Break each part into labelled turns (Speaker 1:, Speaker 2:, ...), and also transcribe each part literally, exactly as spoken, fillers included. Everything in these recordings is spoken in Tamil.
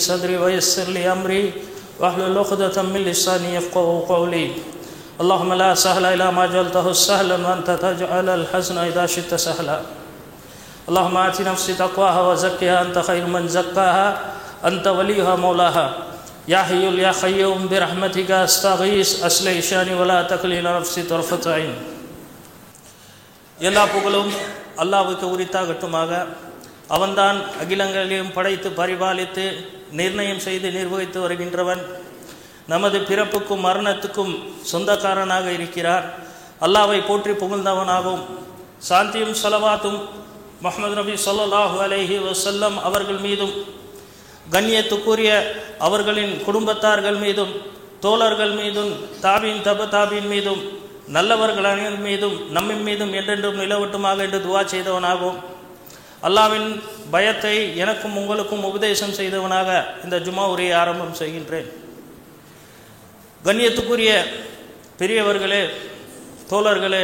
Speaker 1: صدري ويسر لي أمري واحلل عقدة من لساني يفقهوا قولي اللهم لا سهل إلا ما جعلته سهلا وأنت تجعل الحزن إذا شئت سهلا اللهم آت نفسي تقواها وزكها أنت خير من زكاها أنت وليها مولاها يا حي يا قيوم برحمتك أستغيث أصلح شأني ولا تكلني إلى نفسي طرفة عين. எல்லா புகழும் அல்லாஹ்வுக்கு உரித்தாகட்டுமாக. அவன்தான் அகிலங்களையும் படைத்து பரிபாலித்து நிர்ணயம் செய்து நிர்வகித்து வருகின்றவன். நமது பிறப்புக்கும் மரணத்துக்கும் சொந்தக்காரனாக இருக்கிறார். அல்லாஹ்வை போற்றி புகழ்ந்தவனாகவும் சாந்தியும் ஸலவாத்தும் முஹம்மது நபி ஸல்லல்லாஹு அலைஹி வஸல்லம் அவர்கள் மீதும் கண்ணியத்துக்குரிய அவர்களின் குடும்பத்தார்கள் மீதும் தோழர்கள் மீதும் தாபீன் தப தாபீன் மீதும் நல்லவர்கள் அனைவர் மீதும் நம்மின் மீதும் என்றென்றும் நிலவட்டுமாக என்று துவா செய்தவனாகவும் அல்லாஹ்வின் பயத்தை எனக்கும் உங்களுக்கும் உபதேசம் செய்தவனாக இந்த ஜுமா உரையை ஆரம்பம் செய்கின்றேன். கண்ணியத்துக்குரிய பெரியவர்களே, தோழர்களே,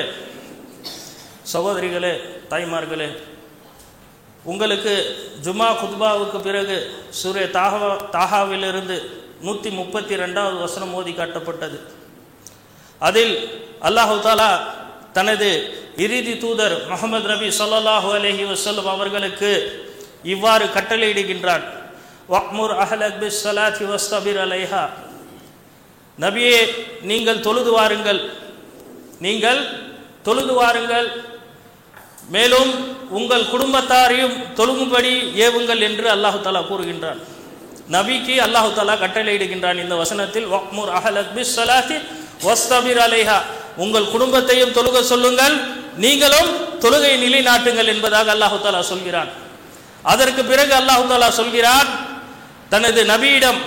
Speaker 1: சகோதரிகளே, தாய்மார்களே, உங்களுக்கு ஜுமா குத்பாவுக்கு பிறகு சூரிய தாஹா தாஹாவிலிருந்து நூற்றி முப்பத்தி ரெண்டாவது வசனம் ஓதி காட்டப்பட்டது. அதில் அல்லாஹு தாலா தனது இறுதி தூதர் முஹம்மது நபி ஸல்லல்லாஹு அலைஹி வஸல்லம் அவர்களுக்கு இவ்வாறு கட்டளையிடுகின்றான். வக்முர் அஹ்லக் பிஸ் ஸலாத்தி வஸ்தபிர் அலைஹா. நபியே, நீங்கள் தொழுது வாருங்கள், நீங்கள் தொழுது வாருங்கள், மேலும் உங்கள் குடும்பத்தாரையும் தொழுகும்படி ஏவுங்கள் என்று அல்லாஹு தாலா கூறுகின்றான். நபிக்கு அல்லாஹு தாலா கட்டளையிடுகின்றான் இந்த வசனத்தில், வக்முர் அஹ்லக் பிஸ் ஸலாத்தி வஸ்தபிர் அலைஹா. உங்கள் குடும்பத்தையும் தொழுக சொல்லுங்கள், நீங்களும் தொழுகை நிலைநாட்டுங்கள் என்பதாக அல்லாஹு தாலா சொல்கிறான். அதற்கு பிறகு அல்லாஹு தாலா சொல்கிறான் தனது நபியிடம்,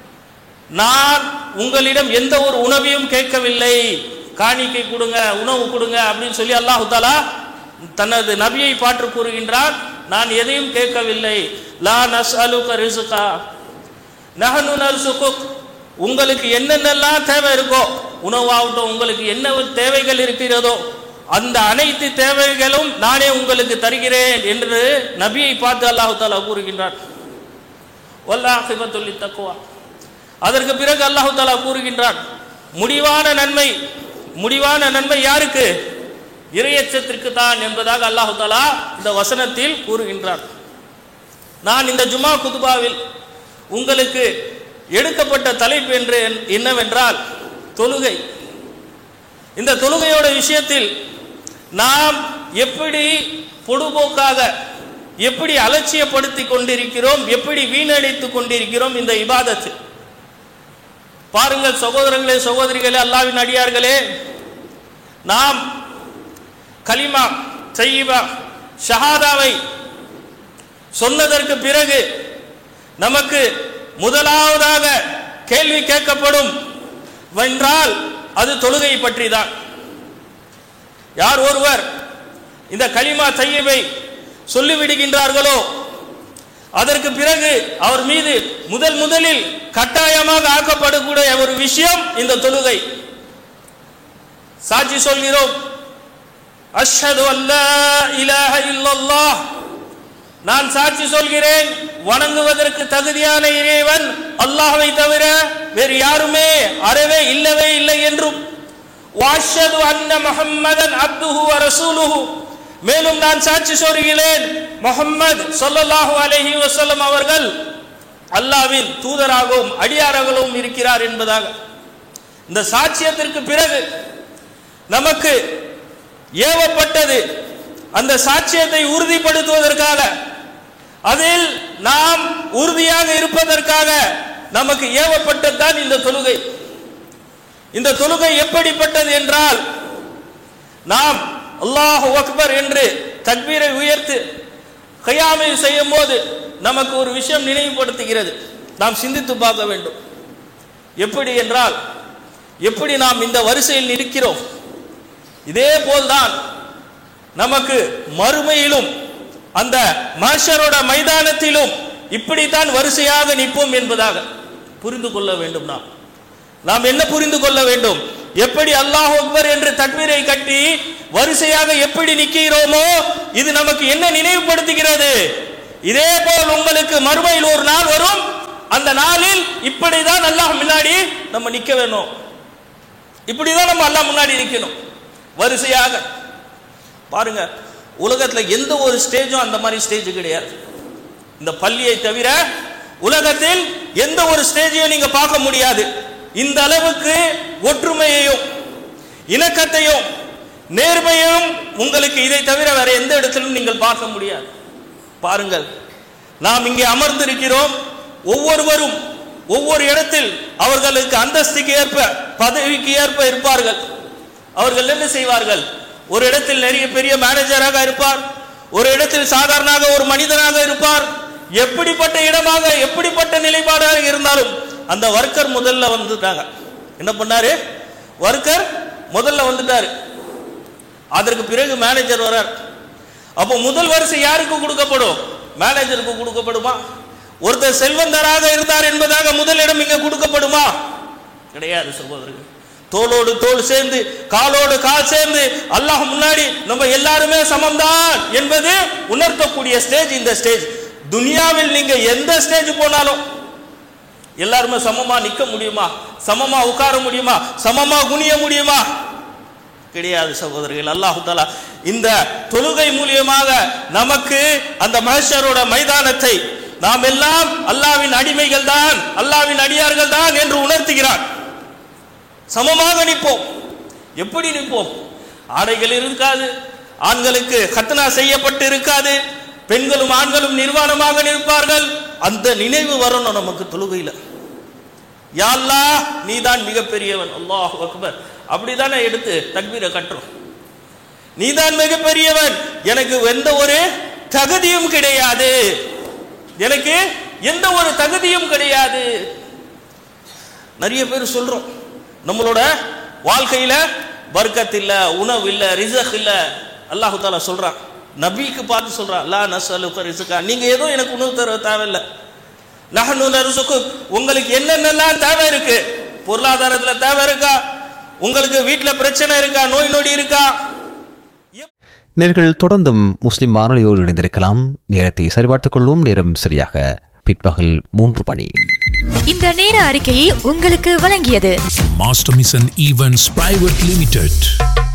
Speaker 1: நான் உங்களிடம் எந்த ஒரு உணவையும் கேட்கவில்லை, காணிக்கை கொடுங்க, உணவு கொடுங்க அப்படின்னு சொல்லி அல்லாஹு தாலா தனது நபியை பாற்று கூறுகின்றான். நான் எதையும் கேட்கவில்லை. லா நஸ்அலுக ரிஸ்கா நஹ்னு நர்சுகுக். உங்களுக்கு என்னென்னலாம் தேவை இருக்கோ, உணவாகட்டும், உங்களுக்கு என்ன தேவைகள் இருக்கிறதோ அந்த அனைத்து தேவைகளும் நானே உங்களுக்கு தருகிறேன் என்று நபியை பார்த்து அல்லாஹு தாலா கூறுகின்றான். வல்லாஹிபத்துல் தக்வா. அதற்கு பிறகு அல்லாஹு தாலா கூறுகின்றான், முடிவான நன்மை, முடிவான நன்மை யாருக்கு? இறையச்சத்திற்கு தான் என்பதாக அல்லாஹு தாலா இந்த வசனத்தில் கூறுகின்றான். நான் இந்த ஜுமா குதுபாவில் உங்களுக்கு எடுக்கப்பட்ட தலைப்பு என்று என்னவென்றால் தொழுகை. இந்த தொழுகையோட விஷயத்தில் நாம் எப்படி பொடுபோக்காக, எப்படி அலட்சியப்படுத்தி கொண்டிருக்கிறோம், எப்படி வீணடித்து கொண்டிருக்கிறோம் இந்த இபாதத்து. பாருங்கள் சகோதரர்களே, சகோதரிகளே, அல்லாஹ்வின் அடியார்களே, நாம் கலிமா தய்யிபா ஷஹாதாவை சொன்னதற்கு பிறகு நமக்கு முதலாவதாக கேள்வி கேட்கப்படும் வென்றால் அது தொழுகை பற்றி தான். யார் ஒருவர் இந்த கலிமா தய்யிபை சொல்லிவிடுகின்றார்களோ அதற்கு பிறகு அவர் மீது முதல் முதலில் கட்டாயமாக ஆக்கப்படக்கூடிய ஒரு விஷயம் இந்த தொழுகை. சாட்சி சொல்கிறோம், அஷ்ஹது அல்லா இலாஹ இல்லல்லாஹ், நான் சாட்சி சொல்கிறேன் வணங்குவதற்கு தகுதியான இறைவன் அல்லாஹ்வை தவிர வேறு யாருமே அறவே இல்லவே இல்லை என்றும், வஅஷ்ஹது அன்ன முஹம்மதன் அப்துஹு வ ரசூலுஹு, மேலும் நான் சாட்சி சொல்கிறேன் முஹம்மது ஸல்லல்லாஹு அலைஹி வஸல்லம் அவர்கள் அல்லாஹ்வின் தூதராகவும் அடியாராகவும் இருக்கிறார் என்பதாக. இந்த சாட்சியத்திற்கு பிறகு நமக்கு ஏவப்பட்டது அந்த சாட்சியத்தை உறுதிப்படுத்துவதற்காக, அதில் நாம் உறுதியாக இருப்பதற்காக நமக்கு ஏவப்பட்டதுதான் இந்த தொழுகை. இந்த தொழுகை எப்படிப்பட்டது என்றால், நாம் அல்லாஹு அக்பர் என்று தக்பீரை உயர்த்து கியாமை செய்யும் போது நமக்கு ஒரு விஷயம் நினைவுபடுத்துகிறது. நாம் சிந்தித்து பார்க்க வேண்டும். எப்படி என்றால், எப்படி நாம் இந்த வரிசையில் நிற்கிறோம், இதே போல்தான் நமக்கு மறுமையிலும் அந்த மஹ்ஷரோட மைதானத்திலும் இப்படித்தான் வரிசையாக நிற்போம் என்பதாக புரிந்து கொள்ள வேண்டும். நாம் நாம் என்ன புரிந்து கொள்ள வேண்டும்? எப்படி அல்லாஹ் அக்பர் என்று தக்பீரை கட்டி வரிசையாக எப்படி நிற்கிறோமோ இது நமக்கு என்ன நினைவுபடுத்துகிறது? இதே போல் உங்களுக்கு மறுமையில் ஒரு நாள் வரும், அந்த அந்த நாளில் இப்படிதான் அல்லாஹ் முன்னாடி நம்ம நிக்க வேணும், இப்படிதான் நம்ம அல்லாஹ் முன்னாடி நிக்கணும் வரிசையாக. பாருங்க, உலகத்துல எந்த ஒரு ஸ்டேஜும் அந்த மாதிரி ஸ்டேஜ் கிடையாது. இந்த பள்ளியை தவிர உலகத்தில் எந்த ஒரு ஸ்டேஜையும் நீங்க பார்க்க முடியாது. இந்த அளவுக்கு ஒற்றுமையையும் இணக்கத்தையும் நேர்மையும் உங்களுக்கு இதை தவிர வேற எந்த இடத்திலும் நீங்கள் பார்க்க முடியாது. பாருங்கள், நாம் இங்கே அமர்ந்திருக்கிறோம். ஒவ்வொருவரும் ஒவ்வொரு இடத்தில் அவர்களுக்கு அந்தஸ்துக்கு ஏற்ப பதவிக்கு ஏற்ப இருப்பார்கள். அவர்கள் என்ன செய்வார்கள்? ஒரு இடத்தில் நிறைய பெரிய மேனேஜராக இருப்பார், ஒரு இடத்தில் சாதாரணமாக ஒரு மனிதனாக இருப்பார். எப்படிப்பட்ட இடமாக எப்படிப்பட்ட நிலைப்பாடாக இருந்தாலும் அந்த வர்க்கர் முதல்ல வந்துட்டாங்க. என்ன பண்ணாரு? வர்க்கர் முதல்ல வந்துட்டாரு. அதற்கு பிறகு மேனேஜர் வரார். அப்போ முதல் வரிசை யாருக்கு கொடுக்கப்படும்? மேனேஜருக்கு கொடுக்கப்படுமா? ஒருத்தர் செல்வந்தராக இருந்தார் என்பதாக முதலிடம் இங்க கொடுக்கப்படுமா? கிடையாது சகோதரர்கள். தோளோடு தோள் சேர்ந்து காலோடு கால் சேர்ந்து அல்லாஹ் முன்னாடி நம்ம எல்லாருமே சமம்தான் என்பது உணர்த்தக்கூடிய ஸ்டேஜ் இந்த ஸ்டேஜ். துனியாவில் நீங்க எந்த ஸ்டேஜ் போனாலும் எல்லாருமே சமமா நிக்க முடியுமா? சமமா உட்கார முடியுமா? சமமா குனிய முடியுமா? கிடையாது சகோதரர்கள். அல்லாஹ் தஆலா இந்த தொழுகை மூலியமாக நமக்கு அந்த மஹ்ஷரோட மைதானத்தை நாம் எல்லாம் அல்லாஹ்வின் அடிமைகள் தான், அல்லாஹ்வின் அடியார்கள் தான் என்று உணர்த்துகிறார். சமமாக நிற்போம். எப்படி நிற்போம்? ஆடைகள் இருக்காது, ஆண்களுக்கு கத்னா செய்யப்பட்டு இருக்காது, பெண்களும் ஆண்களும் நிர்வாணமாக நிற்பார்கள். அந்த நினைவு வரணும் நமக்கு தொழுகையில. யா அல்லாஹ், நீதான் மிகப்பெரியவன், அல்லாஹு அக்பர், அப்படிதானே எடுத்து தக்பீரை கட்டுறோம். நீதான் மிகப்பெரியவன், எனக்கு எந்த ஒரு தகுதியும் கிடையாது, எனக்கு எந்த ஒரு தகுதியும் கிடையாது. நிறைய பேர் சொல்றோம், நம்மளோட வாழ்க்கையில பர்க்கத் இல்ல, உணவு இல்ல, ரிஸ்க் இல்ல. அல்லாஹ் தஆலா சொல்றான், நபிக்கு பார்த்து சொல்றான், லா நஸ்அலுக ரிஸ்கா, நீங்க ஏதோ எனக்கு உணவு தர தேவையில்லை, நஹ்னு நர்சுகுக், உங்களுக்கு என்னென்னலாம் தேவை இருக்கு, பொருளாதாரத்துல தேவை இருக்கா, உங்களுக்கு வீட்டுல பிரச்சனை இருக்கா, நோய் நொடி இருக்கா.
Speaker 2: நேர்கள் தொடர்ந்தும் முஸ்லிம் வானொலியோடு இணைந்திருக்கலாம். நேரத்தை சரிபார்த்துக் கொள்வோம். நேரம் சரியாக பிற்பகல் மூன்று மணி.
Speaker 3: இந்த நேர அறிக்கையை உங்களுக்கு வழங்கியது
Speaker 4: master mission events private limited.